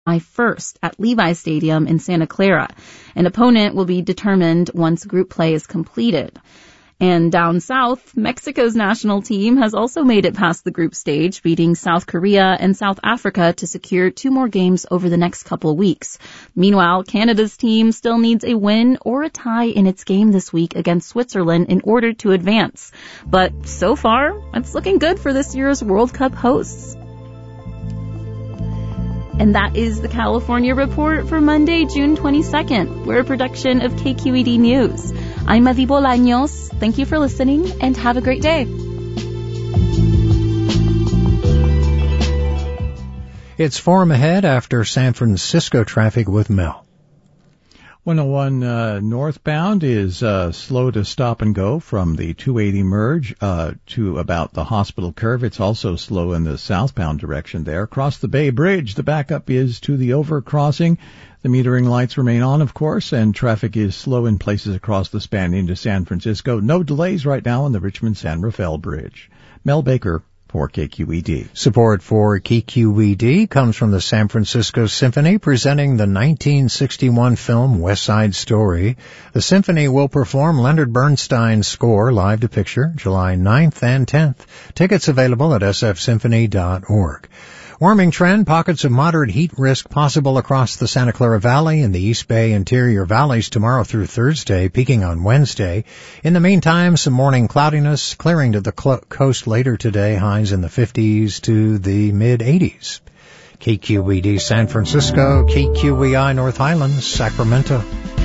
July 1st at Levi Stadium in Santa Clara. An opponent will be determined once group play is completed. And down south, Mexico's national team has also made it past the group stage, beating South Korea and South Africa to secure 2 more games over the next couple weeks. Meanwhile, Canada's team still needs a win or a tie in its game this week against Switzerland in order to advance. But so far, it's looking good for this year's World Cup hosts. And that is the California Report for Monday, June 22nd. We're a production of KQED News. I'm Madi Bolaños. Thank you for listening and have a great day. It's Forum Ahead after San Francisco traffic with Mel. 101 northbound is slow to stop and go from the 280 merge to about the hospital curve. It's also slow in the southbound direction there. Across the Bay Bridge, the backup is to the overcrossing. The metering lights remain on, of course, and traffic is slow in places across the span into San Francisco. No delays right now on the Richmond-San Rafael Bridge. Mel Baker for KQED. Support for KQED comes from the San Francisco Symphony presenting the 1961 film West Side Story. The Symphony will perform Leonard Bernstein's score live to picture July 9th and 10th. Tickets available at sfsymphony.org. Warming trend, pockets of moderate heat risk possible across the Santa Clara Valley and the East Bay interior valleys tomorrow through Thursday, peaking on Wednesday. In the meantime, some morning cloudiness, clearing to the coast later today, highs in the 50s to the mid-80s. KQED San Francisco, KQEI North Highlands, Sacramento.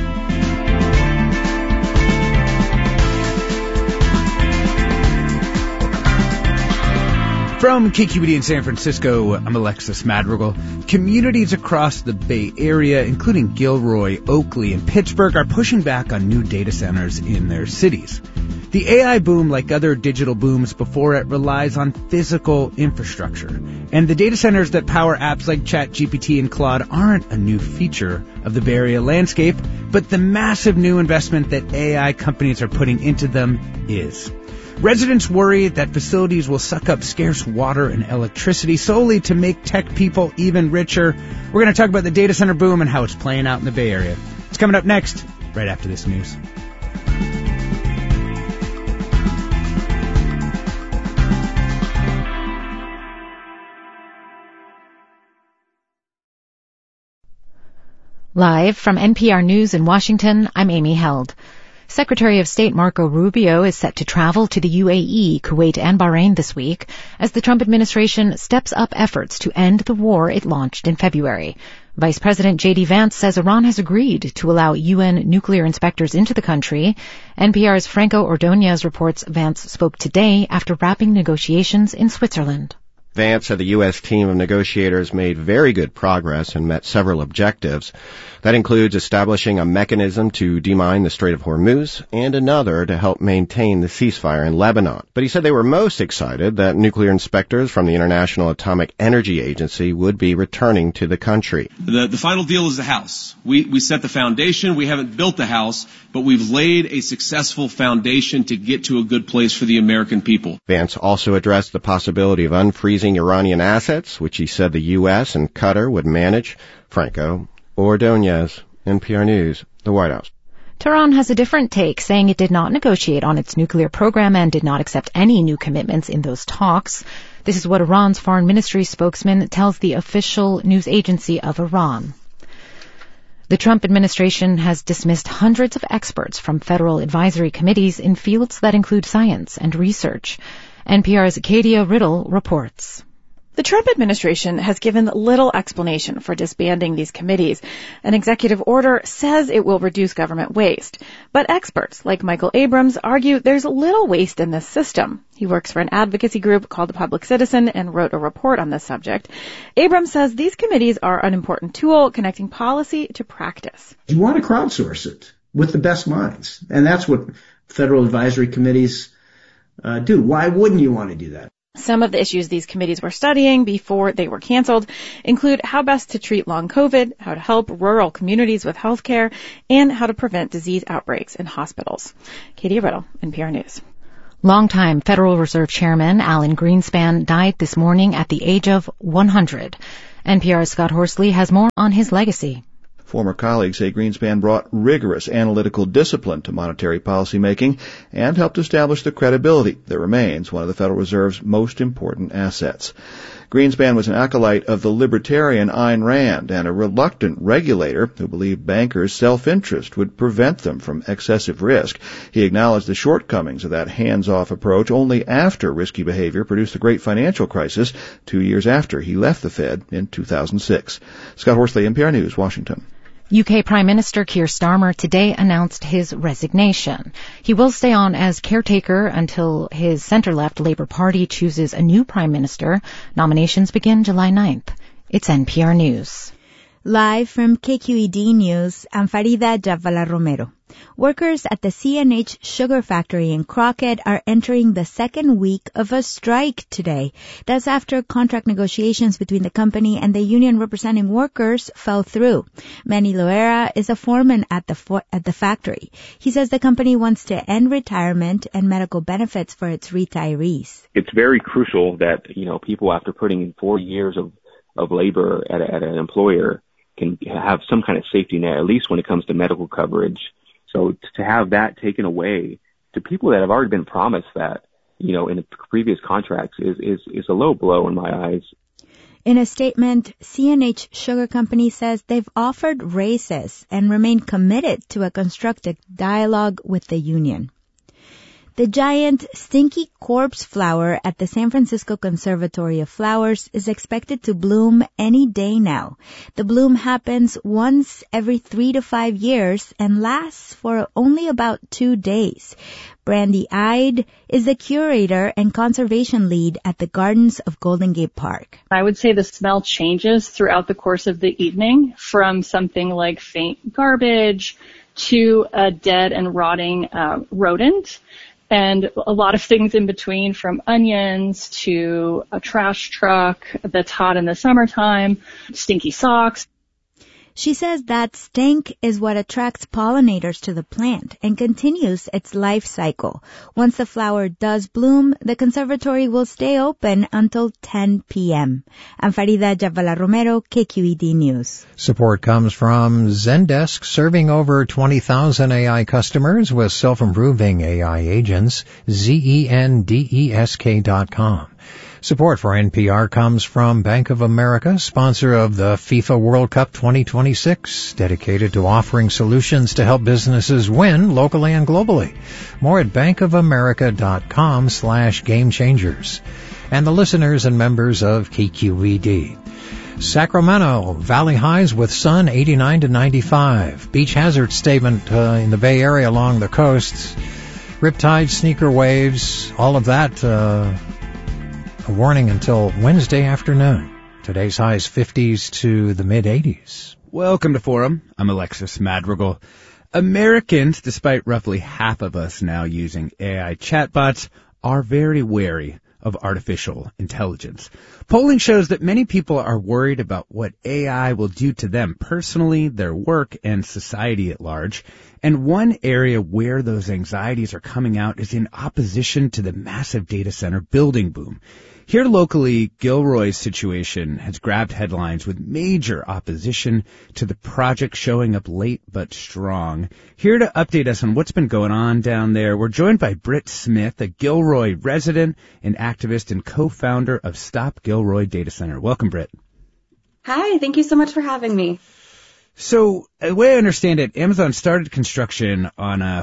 From KQED in San Francisco, I'm Alexis Madrigal. Communities across the Bay Area, including Gilroy, Oakley, and Pittsburgh, are pushing back on new data centers in their cities. The AI boom, like other digital booms before it, relies on physical infrastructure. And the data centers that power apps like ChatGPT and Claude aren't a new feature of the Bay Area landscape, but the massive new investment that AI companies are putting into them is. Residents worry that facilities will suck up scarce water and electricity solely to make tech people even richer. We're going to talk about the data center boom and how it's playing out in the Bay Area. It's coming up next, right after this news. Live from NPR News in Washington, I'm Amy Held. Secretary of State Marco Rubio is set to travel to the UAE, Kuwait, and Bahrain this week as the Trump administration steps up efforts to end the war it launched in February. Vice President J.D. Vance says Iran has agreed to allow UN nuclear inspectors into the country. NPR's Franco Ordonez reports Vance spoke today after wrapping negotiations in Switzerland. Vance said the U.S. team of negotiators made very good progress and met several objectives. That includes establishing a mechanism to demine the Strait of Hormuz and another to help maintain the ceasefire in Lebanon. But he said they were most excited that nuclear inspectors from the International Atomic Energy Agency would be returning to the country. The final deal is the house. We set the foundation. We haven't built the house, but we've laid a successful foundation to get to a good place for the American people. Vance also addressed the possibility of unfreezing Iranian assets, which he said the U.S. and Qatar would manage. Franco Ordonez, NPR News, the White House. Tehran has a different take, saying it did not negotiate on its nuclear program and did not accept any new commitments in those talks. This is what Iran's foreign ministry spokesman tells the official news agency of Iran. The Trump administration has dismissed hundreds of experts from federal advisory committees in fields that include science and research. NPR's Kadia Riddle reports. The Trump administration has given little explanation for disbanding these committees. An executive order says it will reduce government waste. But experts like Michael Abrams argue there's little waste in this system. He works for an advocacy group called The Public Citizen and wrote a report on this subject. Abrams says these committees are an important tool connecting policy to practice. You want to crowdsource it with the best minds. And that's what federal advisory committees do. Why wouldn't you want to do that? Some of the issues these committees were studying before they were canceled include how best to treat long COVID, how to help rural communities with health care, and how to prevent disease outbreaks in hospitals. Katie Riddle, NPR News. Longtime Federal Reserve Chairman Alan Greenspan died this morning at the age of 100. NPR's Scott Horsley has more on his legacy. Former colleagues say Greenspan brought rigorous analytical discipline to monetary policymaking and helped establish the credibility that remains one of the Federal Reserve's most important assets. Greenspan was an acolyte of the libertarian Ayn Rand and a reluctant regulator who believed bankers' self-interest would prevent them from excessive risk. He acknowledged the shortcomings of that hands-off approach only after risky behavior produced the great financial crisis 2 years after he left the Fed in 2006. Scott Horsley, NPR News, Washington. UK Prime Minister Keir Starmer today announced his resignation. He will stay on as caretaker until his centre-left Labour Party chooses a new Prime Minister. Nominations begin July 9th. It's NPR News. Live from KQED News, I'm Farida Jabvala Romero. Workers at the CNH Sugar Factory in Crockett are entering the second week of a strike today. That's after contract negotiations between the company and the union representing workers fell through. Manny Loera is a foreman at the factory. He says the company wants to end retirement and medical benefits for its retirees. It's very crucial that, people after putting in 4 years of labor at an employer can have some kind of safety net, at least when it comes to medical coverage. So to have that taken away to people that have already been promised that, in previous contracts is a low blow in my eyes. In a statement, CNH Sugar Company says they've offered raises and remain committed to a constructive dialogue with the union. The giant stinky corpse flower at the San Francisco Conservatory of Flowers is expected to bloom any day now. The bloom happens once every 3 to 5 years and lasts for only about 2 days. Brandy Ide is the curator and conservation lead at the Gardens of Golden Gate Park. I would say the smell changes throughout the course of the evening from something like faint garbage to a dead and rotting rodent. And a lot of things in between, from onions to a trash truck that's hot in the summertime, stinky socks. She says that stink is what attracts pollinators to the plant and continues its life cycle. Once the flower does bloom, the conservatory will stay open until 10 p.m. I'm Farida Jabvala Romero, KQED News. Support comes from Zendesk, serving over 20,000 AI customers with self-improving AI agents, Zendesk.com. Support for NPR comes from Bank of America, sponsor of the FIFA World Cup 2026, dedicated to offering solutions to help businesses win locally and globally. More at bankofamerica.com/gamechangers. And the listeners and members of KQED. Sacramento, valley highs with sun 89 to 95. Beach hazard statement in the Bay Area along the coast. Riptide, sneaker waves, all of that a warning until Wednesday afternoon. Today's highs 50s to the mid-80s. Welcome to Forum. I'm Alexis Madrigal. Americans, despite roughly half of us now using AI chatbots, are very wary of artificial intelligence. Polling shows that many people are worried about what AI will do to them personally, their work, and society at large. And one area where those anxieties are coming out is in opposition to the massive data center building boom. Here locally, Gilroy's situation has grabbed headlines with major opposition to the project showing up late but strong. Here to update us on what's been going on down there, we're joined by Britt Smith, a Gilroy resident, an activist and co-founder of Stop Gilroy Data Center. Welcome, Britt. Hi, thank you so much for having me. So, the way I understand it, Amazon started construction on a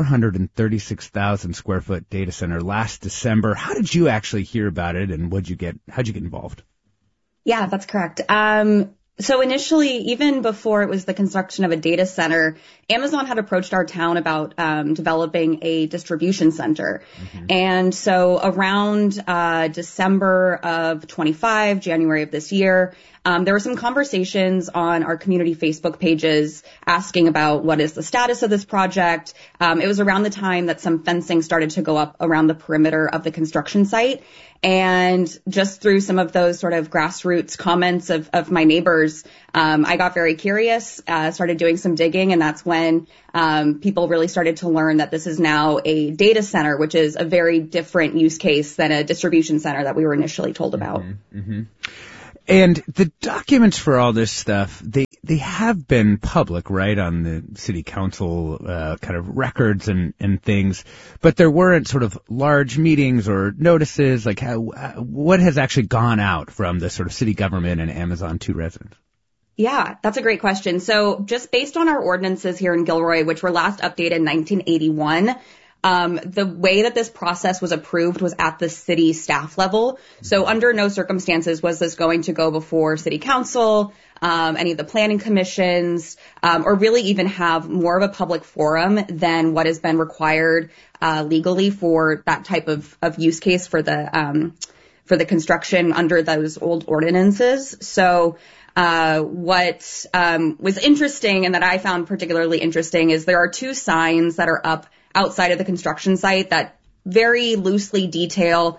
436,000 square foot data center last December. How did you actually hear about it, and how'd you get involved? Yeah, that's correct. So initially, even before it was the construction of a data center, Amazon had approached our town about developing a distribution center. Mm-hmm. And so around December of 25, January of this year, there were some conversations on our community Facebook pages asking about what is the status of this project. It was around the time that some fencing started to go up around the perimeter of the construction site. And just through some of those sort of grassroots comments of my neighbors, I got very curious, started doing some digging, and that's when people really started to learn that this is now a data center, which is a very different use case than a distribution center that we were initially told about. Mm-hmm. Mm-hmm. And the documents for all this stuff, they have been public, right, on the city council kind of records and things, but there weren't sort of large meetings or notices, like what has actually gone out from the sort of city government and Amazon to residents? Yeah, that's a great question. So just based on our ordinances here in Gilroy, which were last updated in 1981, the way that this process was approved was at the city staff level. So under no circumstances was this going to go before city council, any of the planning commissions, or really even have more of a public forum than what has been required legally for that type of use case for the construction under those old ordinances. So what was interesting and that I found particularly interesting is there are 2 signs that are up outside of the construction site that very loosely detail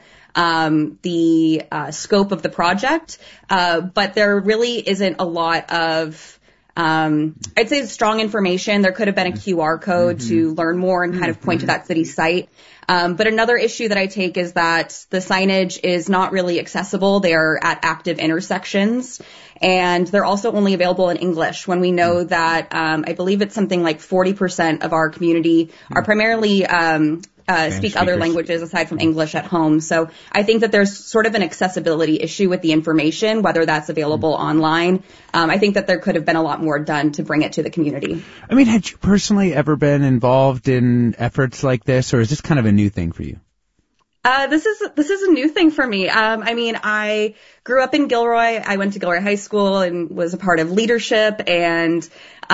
the scope of the project, but there really isn't a lot of I'd say strong information. There could have been a QR code to learn more and kind of point to that city site. But another issue that I take is that the signage is not really accessible. They are at active intersections, and they're also only available in English when we know that I believe it's something like 40% of our community are primarily speak other languages aside from English at home. So I think that there's sort of an accessibility issue with the information, whether that's available online. I think that there could have been a lot more done to bring it to the community. I mean, had you personally ever been involved in efforts like this, or is this kind of a new thing for you? This is a new thing for me. I mean, I grew up in Gilroy. I went to Gilroy High School and was a part of leadership and,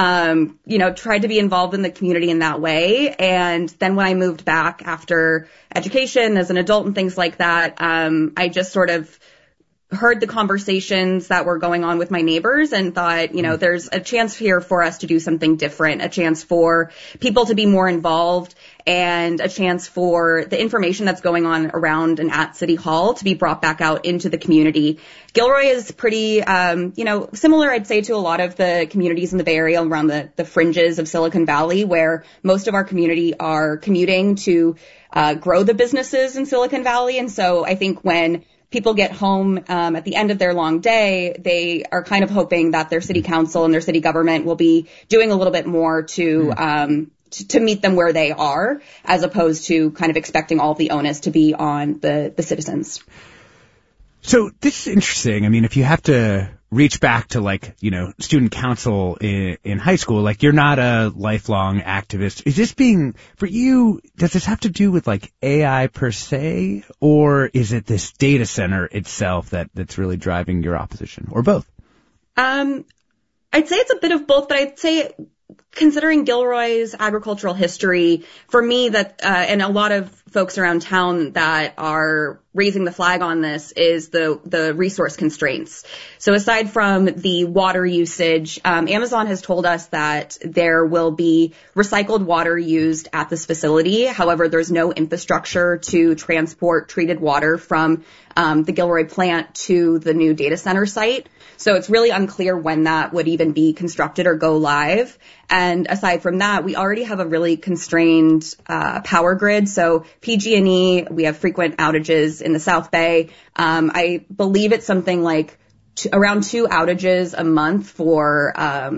tried to be involved in the community in that way. And then when I moved back after education as an adult and things like that, I just sort of heard the conversations that were going on with my neighbors and thought, there's a chance here for us to do something different, a chance for people to be more involved, and a chance for the information that's going on around and at City Hall to be brought back out into the community. Gilroy is pretty, similar, I'd say, to a lot of the communities in the Bay Area around the fringes of Silicon Valley, where most of our community are commuting to grow the businesses in Silicon Valley. And so I think when people get home at the end of their long day, they are kind of hoping that their city council and their city government will be doing a little bit more to meet them where they are, as opposed to kind of expecting all of the onus to be on the citizens. So this is interesting. I mean, if you have to reach back to student council in high school, you're not a lifelong activist. Is this for you, does this have to do with AI per se, or is it this data center itself that's really driving your opposition, or both? I'd say it's a bit of both, but I'd say considering Gilroy's agricultural history, for me and a lot of folks around town that are raising the flag on this is the resource constraints. So aside from the water usage, Amazon has told us that there will be recycled water used at this facility. However, there's no infrastructure to transport treated water from the Gilroy plant to the new data center site. So it's really unclear when that would even be constructed or go live. And aside from that, we already have a really constrained power grid. So PG&E, we have frequent outages in the South Bay. I believe it's something like around 2 outages a month for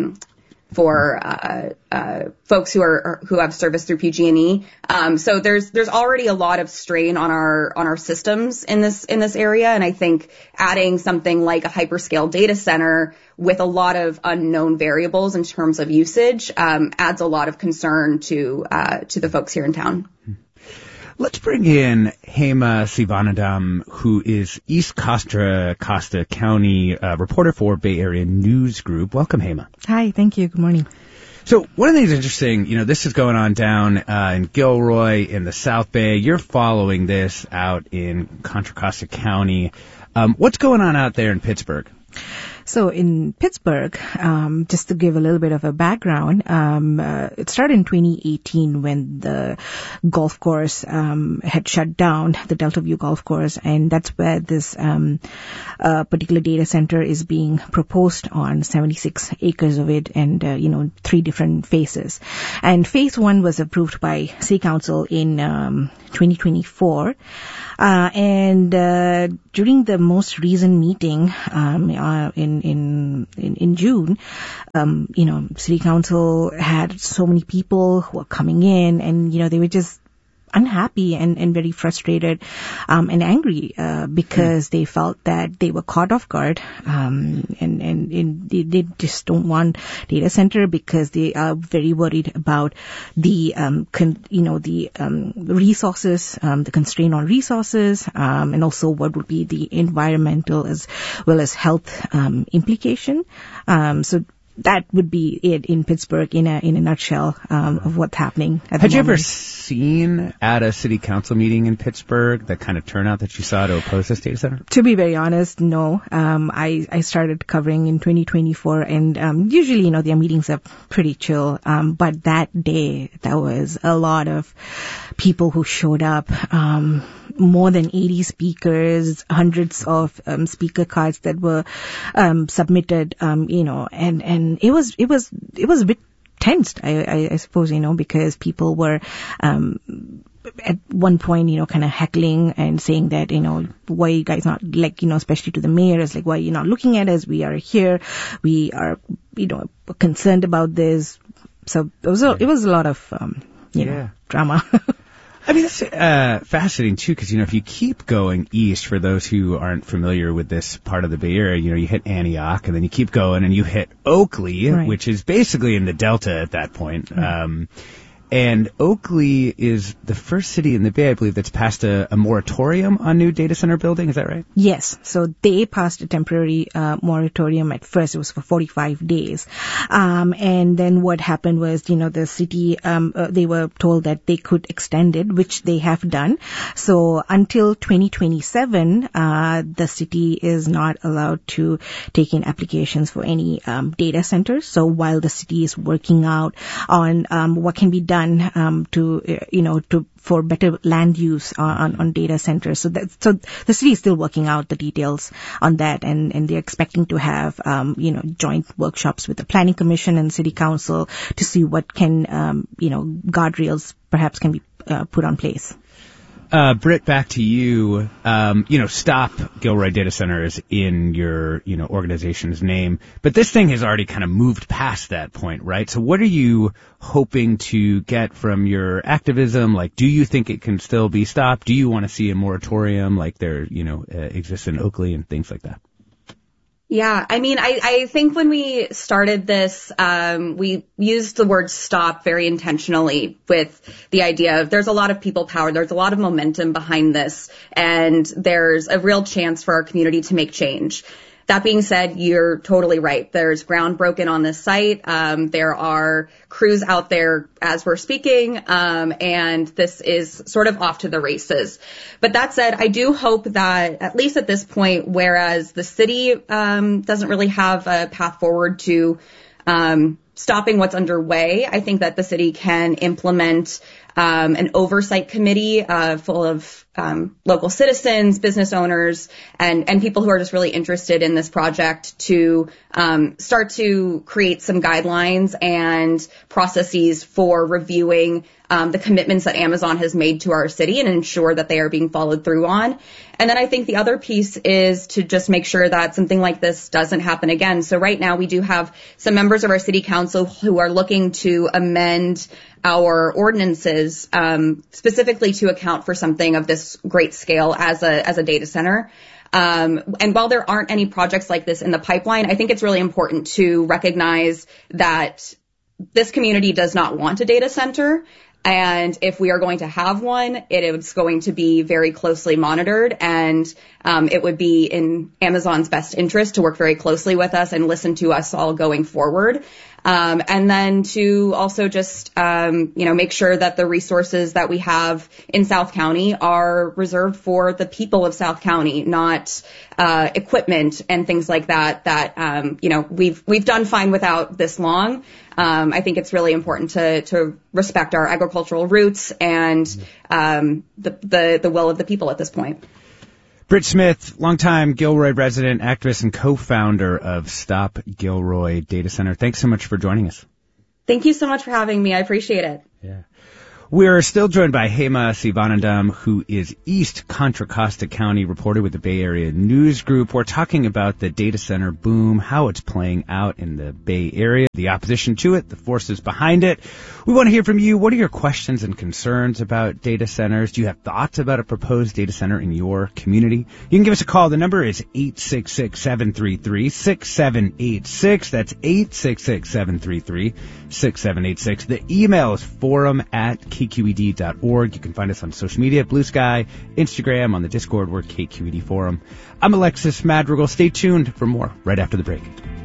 folks who have service through PG&E. So there's already a lot of strain on our systems in this area, and I think adding something like a hyperscale data center with a lot of unknown variables in terms of usage adds a lot of concern to the folks here in town. Let's bring in Hema Sivanandam, who is East Costa County reporter for Bay Area News Group. Welcome, Hema. Hi, thank you. Good morning. So one of the things interesting, this is going on down in Gilroy in the South Bay. You're following this out in Contra Costa County. What's going on out there in Pittsburgh? So in Pittsburgh, just to give a little bit of a background, it started in 2018 when the golf course had shut down, the Delta View golf course, and that's where this particular data center is being proposed on 76 acres of it, and 3 different phases. And phase 1 was approved by City Council in 2024. And during the most recent meeting in June, City Council had so many people who were coming in, and they were just unhappy and very frustrated and angry because they felt that they were caught off guard, and they just don't want data center because they are very worried about the resources, the constraint on resources, and also what would be the environmental as well as health implication. So that would be it in Pittsburgh in a nutshell of what's happening at the moment. Had you ever seen at a city council meeting in Pittsburgh the kind of turnout that you saw to oppose this data center? To be very honest, no. I started covering in 2024, and usually, their meetings are pretty chill. But that day, there was a lot of people who showed up. More than 80 speakers, hundreds of speaker cards that were submitted, and it was a bit tensed, I suppose, because people were at one point, kind of heckling and saying that, why you guys not, especially to the mayor, is why you're not looking at us? We are here. We are, concerned about this. So it was a lot of, drama. I mean, that's fascinating, too, because, if you keep going east, for those who aren't familiar with this part of the Bay Area, you hit Antioch, and then you keep going, and you hit Oakley, right, which is basically in the Delta at that point. Right. And Oakley is the first city in the Bay, I believe, that's passed a moratorium on new data center building. Is that right? Yes. So they passed a temporary moratorium. At first, it was for 45 days. And then what happened was, the city, they were told that they could extend it, which they have done. So until 2027, the city is not allowed to take in applications for any data centers. So while the city is working out on what can be done for better land use on data centers. So the city is still working out the details on that, and they're expecting to have, joint workshops with the planning commission and city council to see what can, guardrails perhaps can be put on place. Britt, back to you. Stop Gilroy Data Centers in your, organization's name. But this thing has already kind of moved past that point, right? So what are you hoping to get from your activism? Do you think it can still be stopped? Do you want to see a moratorium like there, exists in Oakley and things like that? Yeah, I mean, I think when we started this, we used the word stop very intentionally with the idea of there's a lot of people power, there's a lot of momentum behind this, and there's a real chance for our community to make change. That being said, you're totally right. There's ground broken on this site. There are crews out there as we're speaking, and this is sort of off to the races. But that said, I do hope that at least at this point, whereas the city doesn't really have a path forward to stopping what's underway, I think that the city can implement an oversight committee full of local citizens, business owners, and people who are just really interested in this project to start to create some guidelines and processes for reviewing the commitments that Amazon has made to our city and ensure that they are being followed through on. And then I think the other piece is to just make sure that something like this doesn't happen again. So right now we do have some members of our city council who are looking to amend our ordinances specifically to account for something of this great scale as a data center. And while there aren't any projects like this in the pipeline, I think it's really important to recognize that this community does not want a data center. And if we are going to have one, it is going to be very closely monitored, and it would be in Amazon's best interest to work very closely with us and listen to us all going forward. And then to also just, make sure that the resources that we have in South County are reserved for the people of South County, not equipment and things like that, we've done fine without this long. I think it's really important to respect our agricultural roots and the will of the people at this point. Britt Smith, longtime Gilroy resident, activist, and co-founder of Stop Gilroy Data Center. Thanks so much for joining us. Thank you so much for having me. I appreciate it. Yeah. We're still joined by Hema Sivanandam, who is East Contra Costa County reporter with the Bay Area News Group. We're talking about the data center boom, how it's playing out in the Bay Area, the opposition to it, the forces behind it. We want to hear from you. What are your questions and concerns about data centers? Do you have thoughts about a proposed data center in your community? You can give us a call. The number is 866-733-6786. That's 866-733-6786. The email is forum@kqed.org. You can find us on social media, Blue Sky, Instagram, on the Discord. We're KQED Forum. I'm Alexis Madrigal. Stay tuned for more right after the break.